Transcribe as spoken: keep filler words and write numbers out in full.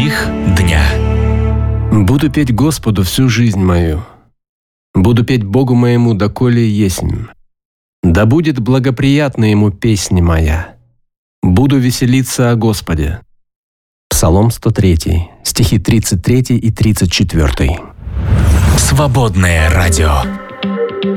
Стих дня. Буду петь Господу всю жизнь мою. Буду петь Богу моему, доколе есмь. Да будет благоприятна Ему песня моя. Буду веселиться о Господе. Псалом сто три, стихи тридцать три и тридцать четыре. Свободное радио.